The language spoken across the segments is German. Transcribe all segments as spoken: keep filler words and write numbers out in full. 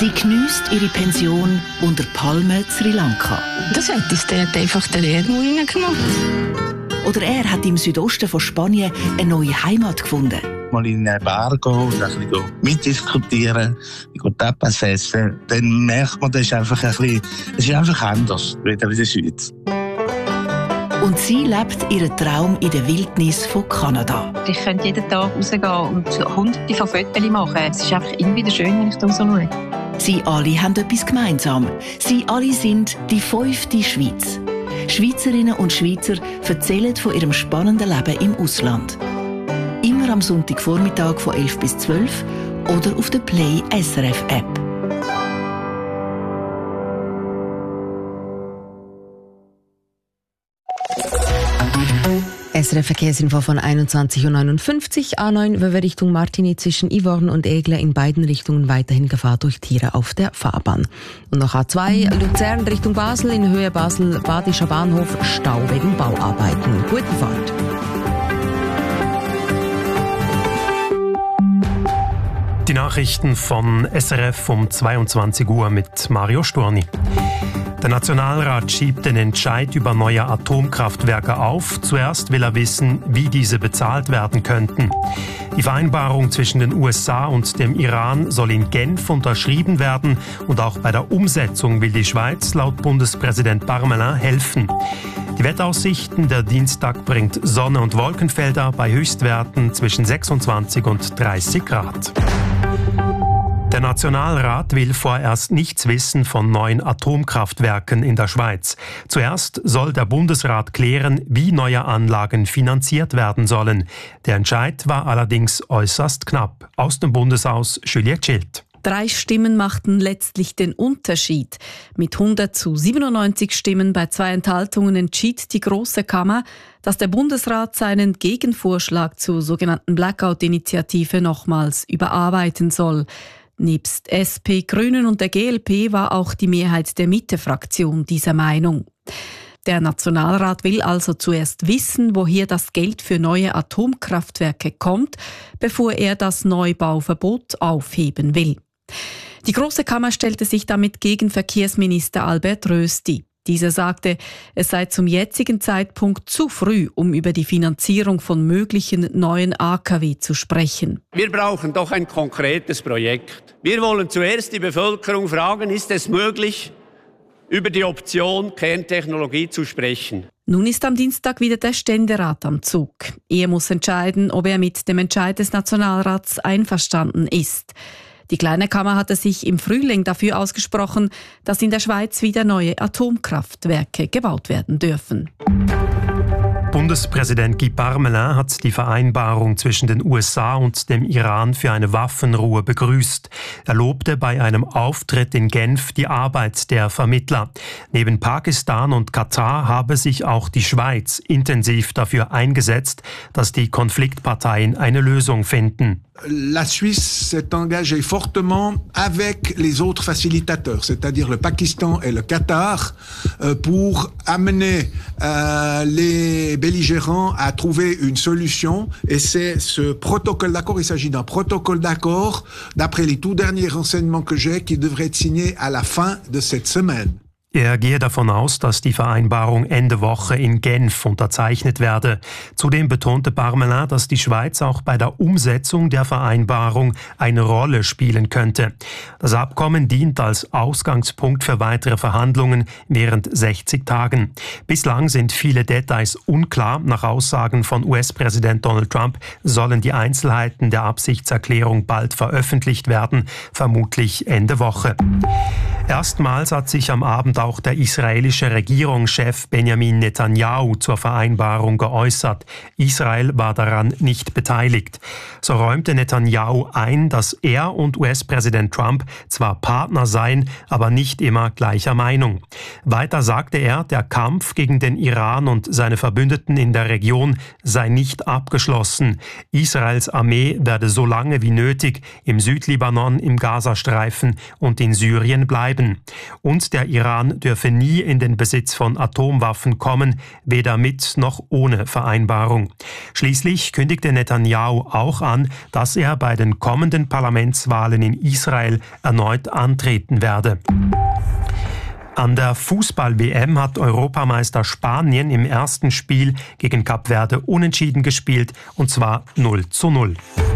Sie geniesst ihre Pension unter Palmen Sri Lanka. Das hat uns dort einfach den Erdmut reingemacht. Oder er hat im Südosten von Spanien eine neue Heimat gefunden. Mal in einen Bar gehen und ein bisschen mitdiskutieren, Tapas essen. Dann merkt man, das ist einfach ein bisschen, es ist einfach anders, wieder in der Schweiz. Und sie lebt ihren Traum in der Wildnis von Kanada. Ich könnte jeden Tag rausgehen und hunderte von Fotos machen. Es ist einfach immer wieder schön, wenn ich da rausschaue. Sie alle haben etwas gemeinsam. Sie alle sind die fünfte Schweiz. Schweizerinnen und Schweizer erzählen von ihrem spannenden Leben im Ausland. Immer am Sonntagvormittag von elf bis zwölf oder auf der Play S R F App. S R F Verkehrsinfo von einundzwanzig Uhr neunundfünfzig, A neun Richtung Martigny zwischen Yvorn und Egle, in beiden Richtungen weiterhin Gefahr durch Tiere auf der Fahrbahn. Und noch A zwei Luzern Richtung Basel, in Höhe Basel-Badischer Bahnhof, Stau wegen Bauarbeiten. Gute Fahrt. Die Nachrichten von S R F um zweiundzwanzig Uhr mit Mario Storni. Der Nationalrat schiebt den Entscheid über neue Atomkraftwerke auf. Zuerst will er wissen, wie diese bezahlt werden könnten. Die Vereinbarung zwischen den U S A und dem Iran soll in Genf unterschrieben werden und auch bei der Umsetzung will die Schweiz laut Bundespräsident Parmelin helfen. Die Wetteraussichten: Der Dienstag bringt Sonne und Wolkenfelder bei Höchstwerten zwischen sechsundzwanzig und dreißig Grad. Der Nationalrat will vorerst nichts wissen von neuen Atomkraftwerken in der Schweiz. Zuerst soll der Bundesrat klären, wie neue Anlagen finanziert werden sollen. Der Entscheid war allerdings äußerst knapp. Aus dem Bundeshaus Juliette Schild. Drei Stimmen machten letztlich den Unterschied. Mit hundert zu siebenundneunzig Stimmen bei zwei Enthaltungen entschied die Grosse Kammer, dass der Bundesrat seinen Gegenvorschlag zur sogenannten Blackout-Initiative nochmals überarbeiten soll. Nebst S P, Grünen und der G L P war auch die Mehrheit der Mitte-Fraktion dieser Meinung. Der Nationalrat will also zuerst wissen, woher das Geld für neue Atomkraftwerke kommt, bevor er das Neubauverbot aufheben will. Die Grosse Kammer stellte sich damit gegen Verkehrsminister Albert Rösti. Dieser sagte, es sei zum jetzigen Zeitpunkt zu früh, um über die Finanzierung von möglichen neuen A K W zu sprechen. Wir brauchen doch ein konkretes Projekt. Wir wollen zuerst die Bevölkerung fragen, ist es möglich, über die Option Kerntechnologie zu sprechen. Nun ist am Dienstag wieder der Ständerat am Zug. Er muss entscheiden, ob er mit dem Entscheid des Nationalrats einverstanden ist. Die Kleine Kammer hatte sich im Frühling dafür ausgesprochen, dass in der Schweiz wieder neue Atomkraftwerke gebaut werden dürfen. Bundespräsident Guy Parmelin hat die Vereinbarung zwischen den U S A und dem Iran für eine Waffenruhe begrüßt. Er lobte bei einem Auftritt in Genf die Arbeit der Vermittler. Neben Pakistan und Katar habe sich auch die Schweiz intensiv dafür eingesetzt, dass die Konfliktparteien eine Lösung finden. La Suisse s'est engagée fortement avec les autres facilitateurs, c'est-à-dire le Pakistan et le Qatar, pour amener euh, les belligérants à trouver une solution. Et c'est ce protocole d'accord, il s'agit d'un protocole d'accord, d'après les tout derniers renseignements que j'ai, qui devrait être signé à la fin de cette semaine. Er gehe davon aus, dass die Vereinbarung Ende Woche in Genf unterzeichnet werde. Zudem betonte Parmelin, dass die Schweiz auch bei der Umsetzung der Vereinbarung eine Rolle spielen könnte. Das Abkommen dient als Ausgangspunkt für weitere Verhandlungen während sechzig Tagen. Bislang sind viele Details unklar. Nach Aussagen von U S-Präsident Donald Trump sollen die Einzelheiten der Absichtserklärung bald veröffentlicht werden, vermutlich Ende Woche. Erstmals hat sich am Abend auch der israelische Regierungschef Benjamin Netanyahu zur Vereinbarung geäußert. Israel war daran nicht beteiligt. So räumte Netanyahu ein, dass er und U S-Präsident Trump zwar Partner seien, aber nicht immer gleicher Meinung. Weiter sagte er, der Kampf gegen den Iran und seine Verbündeten in der Region sei nicht abgeschlossen. Israels Armee werde so lange wie nötig im Südlibanon, im Gazastreifen und in Syrien bleiben. bleiben. Und der Iran dürfe nie in den Besitz von Atomwaffen kommen, weder mit noch ohne Vereinbarung. Schließlich kündigte Netanyahu auch an, dass er bei den kommenden Parlamentswahlen in Israel erneut antreten werde. An der Fußball-W M hat Europameister Spanien im ersten Spiel gegen Kap Verde unentschieden gespielt, und zwar null zu null.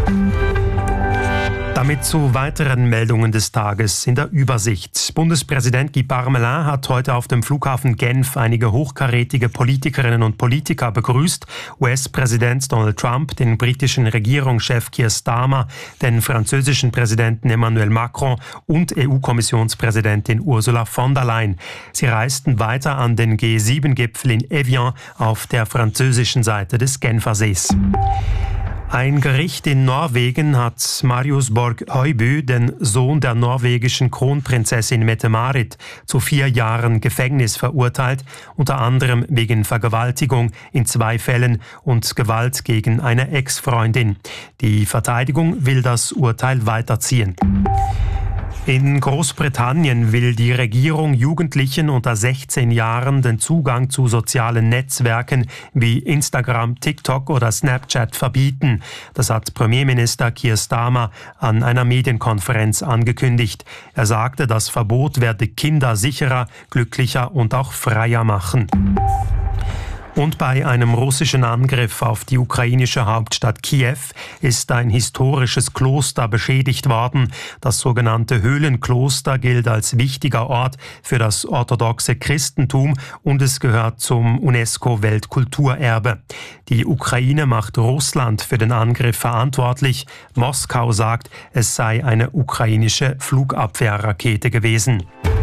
Damit zu weiteren Meldungen des Tages in der Übersicht. Bundespräsident Guy Parmelin hat heute auf dem Flughafen Genf einige hochkarätige Politikerinnen und Politiker begrüßt. U S-Präsident Donald Trump, den britischen Regierungschef Keir Starmer, den französischen Präsidenten Emmanuel Macron und E U-Kommissionspräsidentin Ursula von der Leyen. Sie reisten weiter an den G sieben Gipfel in Evian auf der französischen Seite des Genfersees. Ein Gericht in Norwegen hat Marius Borg Høiby, den Sohn der norwegischen Kronprinzessin Mette-Marit, zu vier Jahren Gefängnis verurteilt, unter anderem wegen Vergewaltigung in zwei Fällen und Gewalt gegen eine Ex-Freundin. Die Verteidigung will das Urteil weiterziehen. In Großbritannien will die Regierung Jugendlichen unter sechzehn Jahren den Zugang zu sozialen Netzwerken wie Instagram, TikTok oder Snapchat verbieten. Das hat Premierminister Keir Starmer an einer Medienkonferenz angekündigt. Er sagte, das Verbot werde Kinder sicherer, glücklicher und auch freier machen. Und bei einem russischen Angriff auf die ukrainische Hauptstadt Kiew ist ein historisches Kloster beschädigt worden. Das sogenannte Höhlenkloster gilt als wichtiger Ort für das orthodoxe Christentum und es gehört zum UNESCO-Weltkulturerbe. Die Ukraine macht Russland für den Angriff verantwortlich. Moskau sagt, es sei eine ukrainische Flugabwehrrakete gewesen.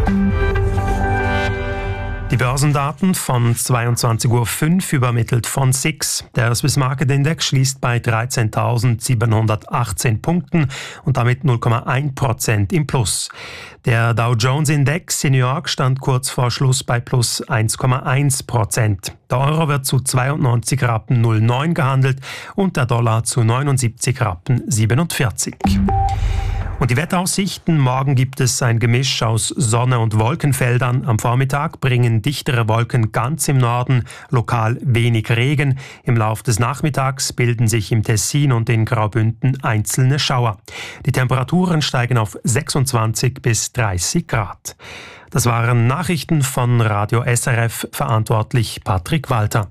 Die Börsendaten von zweiundzwanzig Uhr fünf übermittelt von S I X. Der Swiss Market Index schließt bei dreizehntausendsiebenhundertachtzehn Punkten und damit null Komma eins Prozent im Plus. Der Dow Jones Index in New York stand kurz vor Schluss bei plus eins Komma eins Prozent. Der Euro wird zu zweiundneunzig Rappen null Komma neun gehandelt und der Dollar zu neunundsiebzig Rappen siebenundvierzig. Und die Wetteraussichten: Morgen gibt es ein Gemisch aus Sonne und Wolkenfeldern. Am Vormittag bringen dichtere Wolken ganz im Norden lokal wenig Regen. Im Lauf des Nachmittags bilden sich im Tessin und in Graubünden einzelne Schauer. Die Temperaturen steigen auf sechsundzwanzig bis dreißig Grad. Das waren Nachrichten von Radio S R F, verantwortlich Patrick Walter.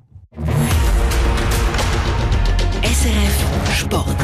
S R F Sport.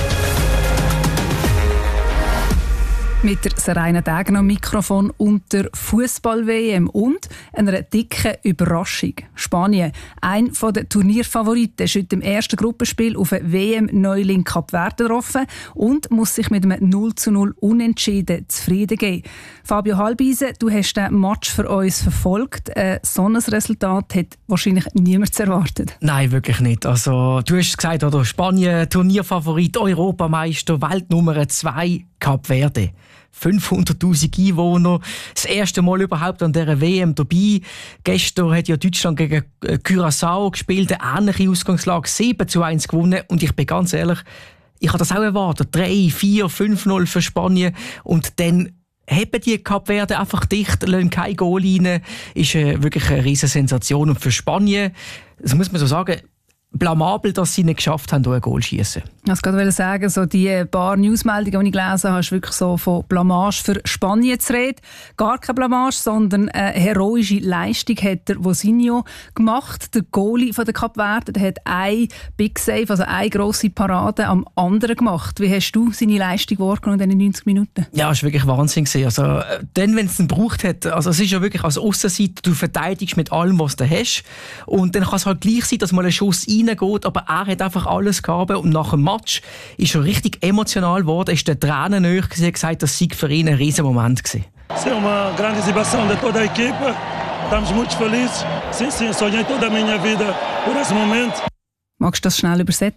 Mit der Serena Degen am Mikrofon und der Fußball-W M und einer dicken Überraschung. Spanien, ein der Turnierfavoriten, ist heute im ersten Gruppenspiel auf ein W M-Neuling Kap Verde getroffen und muss sich mit einem null zu null Unentschieden zufrieden geben. Fabio Halbise, du hast den Match für uns verfolgt. Äh, so ein Resultat hat wahrscheinlich niemand erwartet. Nein, wirklich nicht. Also, du hast gesagt, oder? Spanien, Turnierfavorit, Europameister, Weltnummer zwei, Kap Verde. fünfhunderttausend Einwohner, das erste Mal überhaupt an dieser W M dabei. Gestern hat ja Deutschland gegen Curaçao gespielt, eine ähnliche Ausgangslage, sieben zu eins gewonnen. Und ich bin ganz ehrlich, ich habe das auch erwartet. drei, vier, fünf null für Spanien. Und dann haben die Kap Verde einfach dicht, lassen kein Goal rein. Ist äh, wirklich eine riesige Sensation. Und für Spanien, das muss man so sagen, blamabel, dass sie nicht geschafft haben, ein Goal zu schiessen. Ich wollte sagen, so die paar Newsmeldungen, die ich gelesen habe, ist wirklich so von Blamage für Spanien zu reden. Gar keine Blamage, sondern eine heroische Leistung hat der Vozinho gemacht. Der Goalie von der Kap Verde, der hat ein Big Save, also eine grosse Parade am anderen gemacht. Wie hast du seine Leistung wahrgenommen in diesen neunzig Minuten? Ja, es war wirklich Wahnsinn. Also, dann, wenn es ihn gebraucht hat, also es ist ja wirklich als Aussenseiter, du verteidigst mit allem, was du hast. Und dann kann es halt gleich sein, dass mal ein Schuss reingeht, aber er hat einfach alles gehabt und nach dem Match ist er richtig emotional geworden, ist der Tränen nahe gewesen, hat gesagt, das sei für ihn ein riesen Moment gewesen. Es ist eine grande situação de toda a equipe. Estamos muito felizes. Sim, sim, sonhei toda a minha vida por esse momento. Magst du das schnell übersetzen?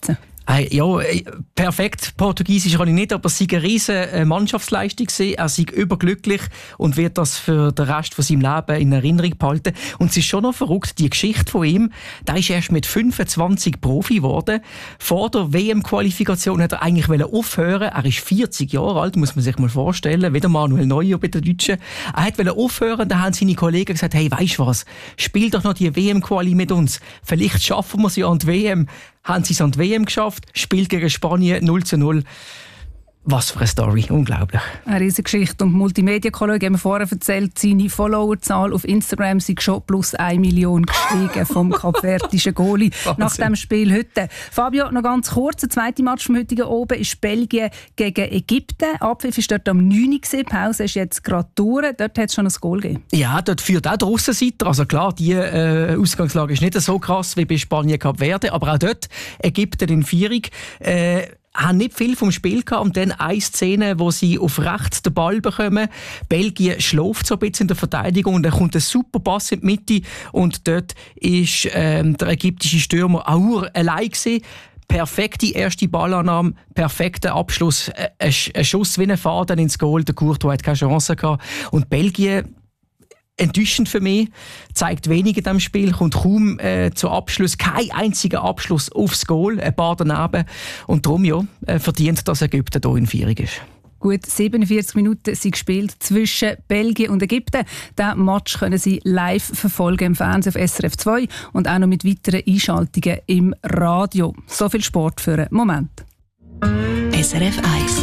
Äh, ja, perfekt Portugiesisch kann ich nicht, aber es war eine riesige Mannschaftsleistung. Er ist überglücklich und wird das für den Rest von seinem Leben in Erinnerung behalten. Und es ist schon noch verrückt, die Geschichte von ihm, der ist erst mit fünfundzwanzig Profi geworden. Vor der W M-Qualifikation hat er eigentlich aufhören. Er ist vierzig Jahre alt, muss man sich mal vorstellen. Wieder Manuel Neuer bei den Deutschen. Er wollte aufhören, da haben seine Kollegen gesagt, hey, weisst du was, spiel doch noch die W M-Quali mit uns. Vielleicht schaffen wir sie an die W M. Haben sie es an die W M geschafft, spielt gegen Spanien null zu null. Was für eine Story, unglaublich. Eine riesige Geschichte. Und Multimedia-Kollege haben mir vorher erzählt, seine Followerzahl auf Instagram sei schon plus eine Million gestiegen vom kapverdischen Goalie nach dem Spiel heute. Fabio, noch ganz kurz, der zweite Match vom heutigen Oben ist Belgien gegen Ägypten. Abpfiff war dort am neun Uhr, Pause ist jetzt gerade durch. Dort hat es schon ein Goal gegeben. Ja, dort führt auch der Aussenseiter. Also klar, die äh, Ausgangslage ist nicht so krass wie bei Spanien Kap Verde, aber auch dort Ägypten in Führung. Äh, haben nicht viel vom Spiel gehabt und dann eine Szene, wo sie auf rechts den Ball bekommen. Belgien schläft so ein bisschen in der Verteidigung und dann kommt ein super Pass in die Mitte und dort ist ähm, der ägyptische Stürmer Aour allein gewesen. Perfekte erste Ballannahme, perfekter Abschluss, ein, ein Schuss wie ein Faden ins Goal. Der Courtois hat keine Chance gehabt. Und Belgien, enttäuschend für mich, zeigt wenig in diesem Spiel, kommt kaum äh, zu Abschluss, kein einziger Abschluss aufs Goal, ein paar daneben. Und darum ja, äh, verdient, dass Ägypten hier in Führung ist. Gut siebenundvierzig Minuten sind gespielt zwischen Belgien und Ägypten. Diesen Match können Sie live verfolgen im Fernsehen auf S R F zwei und auch noch mit weiteren Einschaltungen im Radio. So viel Sport für einen Moment. S R F eins.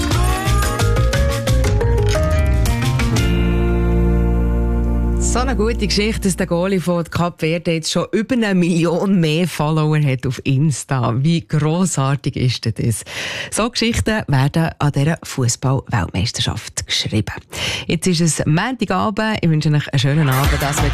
So eine gute Geschichte, dass der Goalie von Kap Verde jetzt schon über eine Million mehr Follower hat auf Insta. Wie grossartig ist denn das? So Geschichten werden an dieser Fußball-Weltmeisterschaft geschrieben. Jetzt ist es Montagabend. Ich wünsche euch einen schönen Abend. Das